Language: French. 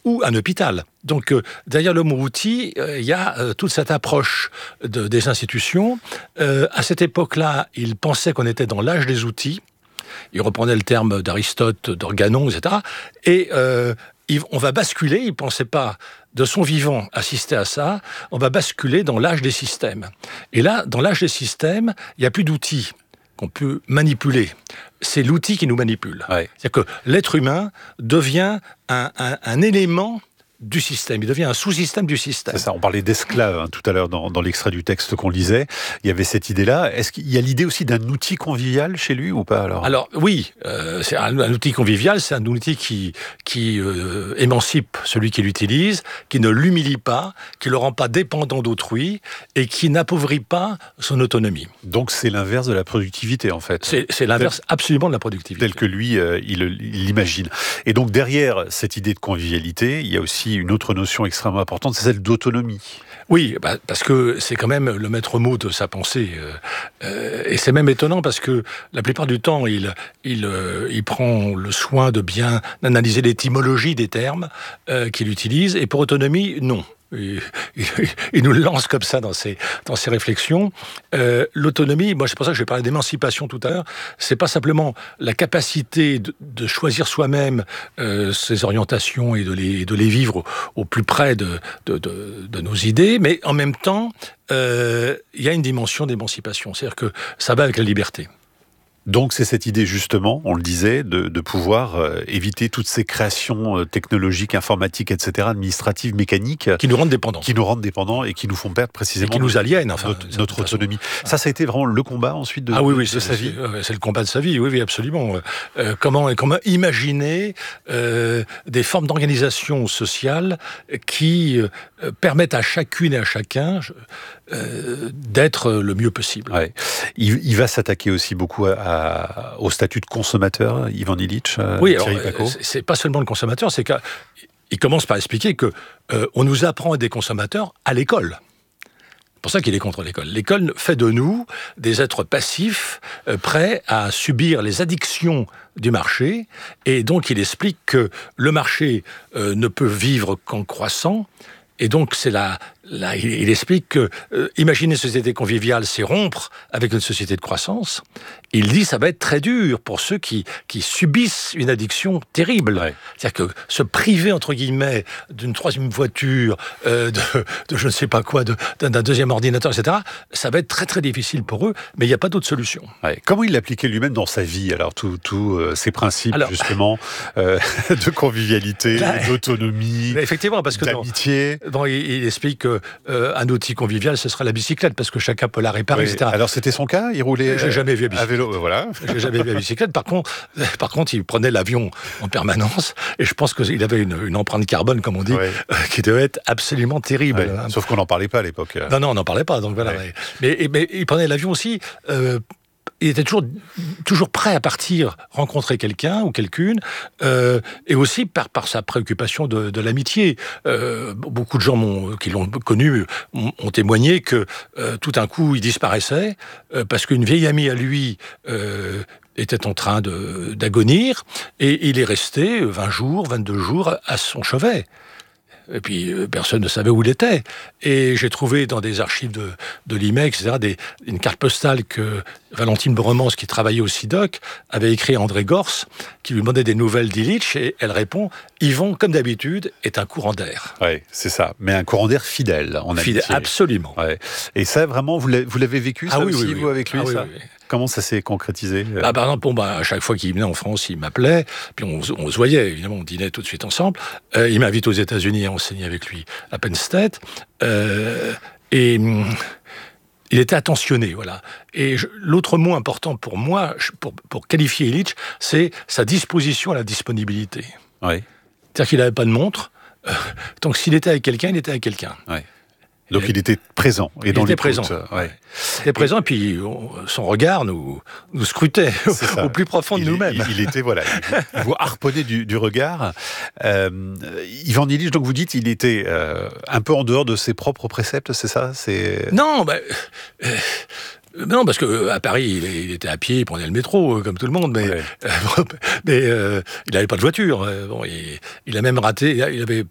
ou un hôpital. Donc, derrière le mot outil, il y a toute cette approche des institutions. À cette époque-là, il pensait qu'on était dans l'âge des outils. Il reprenait le terme d'Aristote, d'Organon, etc. Et on va basculer, il ne pensait pas de son vivant assister à ça, on va basculer dans l'âge des systèmes. Et là, dans l'âge des systèmes, il n'y a plus d'outils qu'on peut manipuler. C'est l'outil qui nous manipule. Ouais. C'est-à-dire que l'être humain devient un élément du système. Il devient un sous-système du système. C'est ça, on parlait d'esclaves tout à l'heure dans l'extrait du texte qu'on lisait. Il y avait cette idée-là. Est-ce qu'il y a l'idée aussi d'un outil convivial chez lui ou pas alors oui, c'est un outil convivial, c'est un outil qui émancipe celui qui l'utilise, qui ne l'humilie pas, qui ne le rend pas dépendant d'autrui et qui n'appauvrit pas son autonomie. Donc c'est l'inverse de la productivité en fait. C'est l'inverse absolument de la productivité. Tel que lui, il l'imagine. Et donc derrière cette idée de convivialité, il y a aussi une autre notion extrêmement importante, c'est celle d'autonomie. Oui, parce que c'est quand même le maître mot de sa pensée. Et c'est même étonnant parce que la plupart du temps, il prend le soin de bien analyser l'étymologie des termes qu'il utilise. Et pour autonomie, non. Il nous lance comme ça dans ses réflexions. L'autonomie, moi c'est pour ça que j'ai parlé d'émancipation tout à l'heure, c'est pas simplement la capacité de choisir soi-même ses orientations et de les vivre au plus près de nos idées, mais en même temps, il y a une dimension d'émancipation, c'est-à-dire que ça va avec la liberté. Donc c'est cette idée justement, on le disait, de pouvoir éviter toutes ces créations technologiques, informatiques, etc., administratives, mécaniques. Qui nous rendent dépendants. Qui nous rendent dépendants et qui nous font perdre précisément... Et qui nous aliènent, enfin. Notre autonomie. Ça a été vraiment le combat ensuite de sa vie. C'est le combat de sa vie, oui, absolument. Comment imaginer des formes d'organisation sociale qui permettent à chacune et à chacun d'être le mieux possible. Ouais. Il va s'attaquer aussi beaucoup au statut de consommateur, Ivan Illich. Oui, c'est pas seulement le consommateur, c'est qu'il commence par expliquer que on nous apprend à des consommateurs à l'école. C'est pour ça qu'il est contre l'école. L'école fait de nous des êtres passifs, prêts à subir les addictions du marché, et donc il explique que le marché ne peut vivre qu'en croissant. Et donc, il explique que imaginer une société conviviale, c'est rompre avec une société de croissance. Il dit que ça va être très dur pour ceux qui subissent une addiction terrible. Ouais. C'est-à-dire que se priver, entre guillemets, d'une troisième voiture, de je ne sais pas quoi, d'un deuxième ordinateur, etc., ça va être très très difficile pour eux, mais il n'y a pas d'autre solution. Ouais. Comment il l'appliquait lui-même dans sa vie, alors, tous ces principes, justement, de convivialité, d'autonomie, effectivement, parce que d'amitié. Il explique qu'un outil convivial, ce sera la bicyclette, parce que chacun peut la réparer, etc. Alors, c'était son cas? Il roulait J'ai jamais vu à vélo, voilà. J'ai jamais vu à bicyclette. Par contre, il prenait l'avion en permanence, et je pense qu'il avait une empreinte carbone, comme on dit, qui devait être absolument terrible. Ouais. Sauf qu'on n'en parlait pas à l'époque. Non, on n'en parlait pas, donc voilà. Ouais. Mais il prenait l'avion aussi... il était toujours prêt à partir rencontrer quelqu'un ou quelqu'une, et aussi par sa préoccupation de l'amitié. Beaucoup de gens qui l'ont connu ont témoigné que tout d'un coup, il disparaissait parce qu'une vieille amie à lui était en train d'agonir, et il est resté 20 jours, 22 jours à son chevet. Et puis, personne ne savait où il était. Et j'ai trouvé dans des archives de l'IME, etc., une carte postale que Valentine Boromans, qui travaillait au SIDOC, avait écrit à André Gorce, qui lui demandait des nouvelles d'Illich, et elle répond « Yvon, comme d'habitude, est un courant d'air ». Oui, c'est ça. Mais un courant d'air fidèle, en amitié. Fidèle, absolument. Ouais. Et ça, vraiment, vous l'avez vécu, ça aussi, oui. vous, avec lui, ça oui. Comment ça s'est concrétisé? Par exemple, à chaque fois qu'il venait en France, il m'appelait, puis on se voyait, évidemment, on dînait tout de suite ensemble. Il m'invite aux États-Unis à enseigner avec lui à Penn State. Et il était attentionné, voilà. Et l'autre mot important pour moi, pour qualifier Illich, c'est sa disposition à la disponibilité. Oui. C'est-à-dire qu'il n'avait pas de montre. Donc s'il était avec quelqu'un, il était avec quelqu'un. Oui. Donc il était présent et dans les présent. Ouais. Il était présent, et puis son regard nous scrutait au plus profond de nous-mêmes. Il était, voilà, il vous harponnait du regard. Ivan Illich, donc vous dites, il était un peu en dehors de ses propres préceptes, c'est ça? Non, non, parce qu'à Paris, il était à pied, il prenait le métro, comme tout le monde, mais il n'avait pas de voiture. Il a même raté, il avait